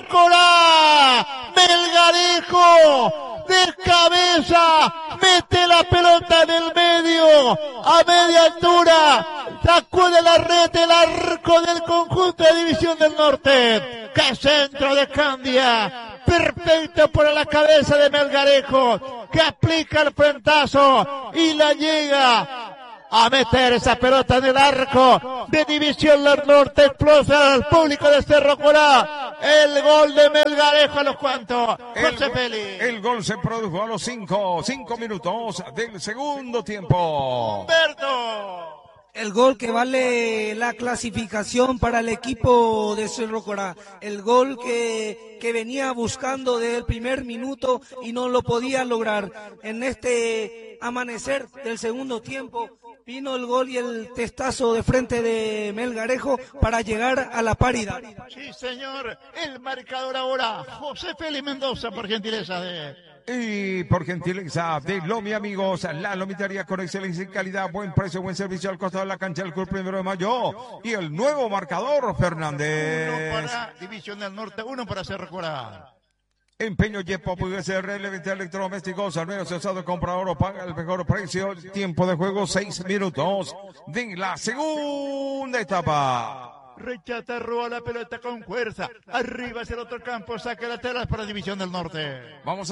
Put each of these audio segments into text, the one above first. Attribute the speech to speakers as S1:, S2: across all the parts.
S1: Corá. Melgarejo de cabeza, mete la pelota en el medio, a media altura, sacude la red del arco del conjunto de División del Norte. ¡Qué centro de Candia! Perfecto por la cabeza de Melgarejo, que aplica el frentazo y la llega a meter esa pelota en el arco de División del Norte. Explota al público de Cerro Corá. El gol de Melgarejo a los cuantos. José Félix.
S2: El gol se produjo a los 5 minutos del segundo tiempo.
S1: Humberto.
S3: El gol que vale la clasificación para el equipo de Cerro Corá. El gol que venía buscando desde el primer minuto y no lo podía lograr. En este amanecer del segundo tiempo vino el gol y el testazo de frente de Melgarejo para llegar a la paridad.
S1: Sí, señor. El marcador ahora. José Félix Mendoza, por gentileza de...
S2: Y por gentileza de Lomi, amigos, la lomitería con excelencia y calidad, buen precio, buen servicio al costado de la cancha del Club 1 de Mayo. Y el nuevo marcador, Fernández.
S1: 1 para División del Norte, 1 para Cerro Corá.
S2: Empeño Yepo, PVC, electrodomésticos, al menos usado, comprador o paga el mejor precio. Tiempo de juego, 6 minutos de la segunda etapa.
S1: Rechata, roba la pelota con fuerza. Arriba hacia el otro campo, saca lateral para División del Norte.
S2: Vamos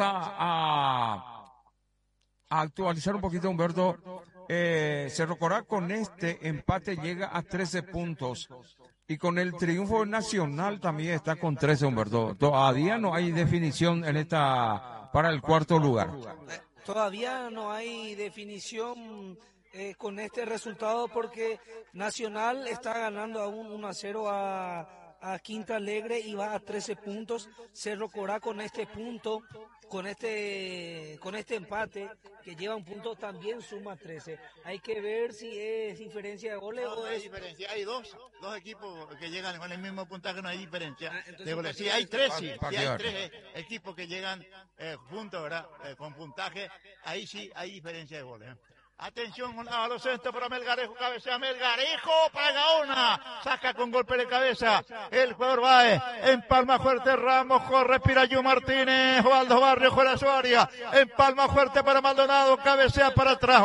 S2: a actualizar un poquito, Humberto. Cerro Corá con este empate llega a 13 puntos. Y con el triunfo nacional también está con 13, Humberto. Todavía no hay definición en esta para el cuarto lugar.
S3: Todavía no hay definición con este resultado porque Nacional está ganando aún 1-0 a Quinta Alegre y va a 13 puntos. Cerro Corá con este punto, con este empate que lleva un punto también suma 13. Hay que ver si es diferencia de goles o
S1: es diferencia. Hay dos equipos que llegan con el mismo puntaje, no hay diferencia de goles. Sí, hay tres, sí hay tres equipos que llegan juntos, ¿verdad? Con puntaje, ahí sí hay diferencia de goles. Atención a los centros para Melgarejo, cabecea Melgarejo, paga una, saca con golpe de cabeza el jugador Baez, empalma fuerte Ramos, corre Pirayu Martínez, Osvaldo Barrio, juega su área, empalma fuerte para Maldonado, cabecea para atrás,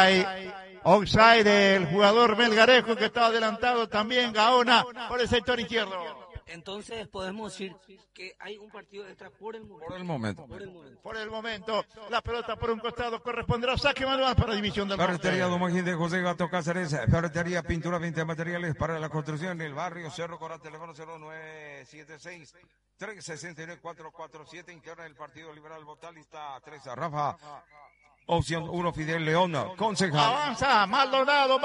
S1: offside del jugador Melgarejo que estaba adelantado también, Gaona por el sector izquierdo.
S3: Entonces podemos decir que hay un partido extra por el
S2: momento.
S1: Por el momento, la pelota por un costado corresponderá saque manual para División del Norte.
S2: Ferretería Domajín de José Gato Cáceres, Ferretería Pintura 20 materiales para la construcción en el barrio Cerro Corá, teléfono 0976 369 447, interna del Partido Liberal Vocalista 3 Rafa. Opción 1, Fidel León, concejal.
S1: Avanza, Maldonado,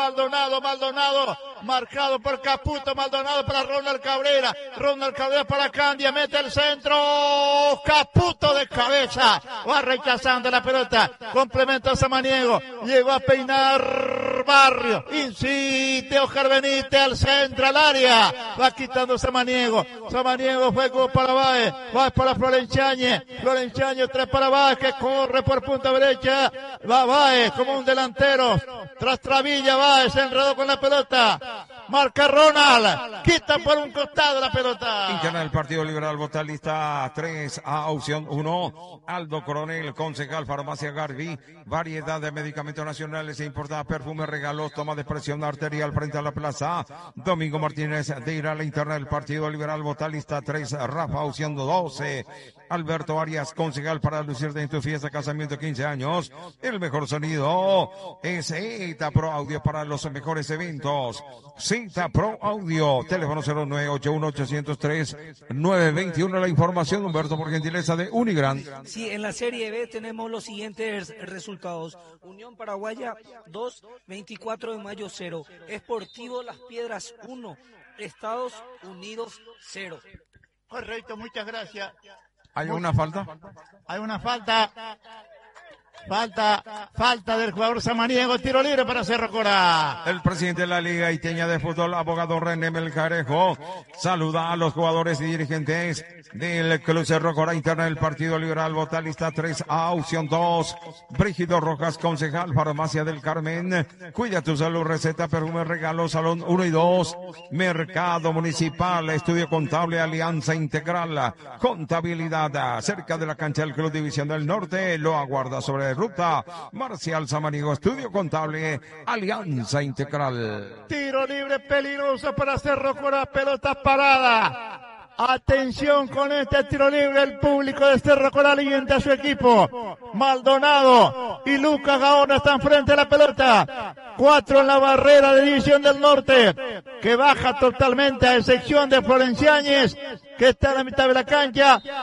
S1: marcado por Caputo, Maldonado para Ronald Cabrera para Candia, mete el centro, Caputo de cabeza, va rechazando la pelota, complementa a Samaniego, llegó a peinar Barrio, incite Oscar Benítez al centro, al área, va quitando Samaniego fue como para Baez para Florenciañez, 3 para Baez, que corre por punta derecha, va Baez como un delantero, tras Travilla, Baez se enredó con la pelota, marca Ronald, quita por un costado la pelota.
S2: Interna del Partido Liberal Vocalista 3 a opción 1, Aldo Coronel, concejal, Farmacia Garbi, variedad de medicamentos nacionales e importados, perfumes, regalos, toma de presión arterial frente a la plaza. Domingo Martínez de ir a la interna del Partido Liberal Vocalista 3, Rafa, opción 12, Alberto Arias, concejal, para lucirte en tu fiesta, casamiento, 15 años. El mejor sonido es Zeta Pro Audio para los mejores eventos. Zeta Pro Audio, teléfono 0981-803-921. La información, Humberto, por gentileza de Unigran.
S3: Sí, en la Serie B tenemos los siguientes resultados. Unión Paraguaya 2, 24 de mayo 0. Sportivo Las Piedras 1, Estados Unidos 0.
S1: Correcto, muchas gracias.
S2: ¿Hay una falta?
S1: Hay una falta. Falta del jugador samaniego, tiro libre para Cerro Corá.
S2: El presidente de la Liga Haiteña de Fútbol, abogado René Melgarejo, saluda a los jugadores y dirigentes del Club Cerro Corá interna del Partido Liberal. Vota lista 3A, opción 2. Brígido Rojas, concejal, Farmacia del Carmen. Cuida tu salud, receta, perfume, regalo, salón 1 y 2. Mercado Municipal, estudio contable, Alianza Integral, contabilidad, cerca de la cancha del Club División del Norte. Lo aguarda sobre ruta Marcial Samaniego, estudio contable, Alianza Integral.
S1: Tiro libre peligroso para Cerro Corá, pelota parada. Atención con este tiro libre, el público de Cerro Corá alienta a su equipo. Maldonado y Lucas Gaona están frente a la pelota. 4 en la barrera de División del Norte, que baja totalmente a excepción de Florenciáñez, que está en la mitad de la cancha.